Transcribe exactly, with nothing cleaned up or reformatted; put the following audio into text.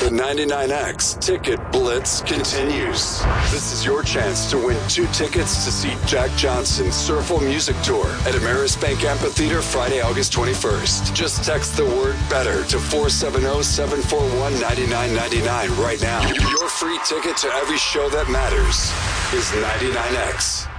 The ninety-nine X Ticket Blitz continues. This is your chance to win two tickets to see Jack Johnson's Surfle Music Tour at Ameris Bank Amphitheater Friday, August twenty-first. Just text the word BETTER to four seven zero, seven four one, nine nine nine nine right now. Your free ticket to every show that matters is ninety-nine X.